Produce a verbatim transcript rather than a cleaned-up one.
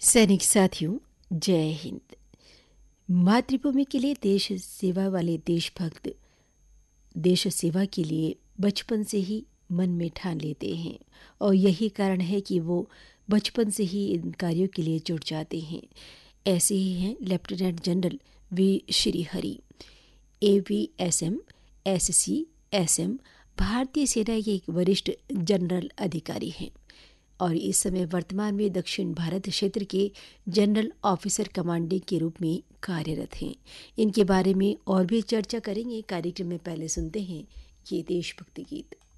सैनिक साथियों, जय हिंद। मातृभूमि के लिए देश सेवा वाले देशभक्त देश सेवा के लिए बचपन से ही मन में ठान लेते हैं और यही कारण है कि वो बचपन से ही इन कार्यों के लिए जुट जाते हैं। ऐसे ही हैं lieutenant general we Shrihari, A V S M, S C S M, भारतीय सेना के एक वरिष्ठ जनरल अधिकारी हैं और इस समय वर्तमान में दक्षिण भारत क्षेत्र के जनरल ऑफिसर कमांडिंग के रूप में कार्यरत हैं। इनके बारे में और भी चर्चा करेंगे कार्यक्रम में। पहले सुनते हैं ये देशभक्ति गीत।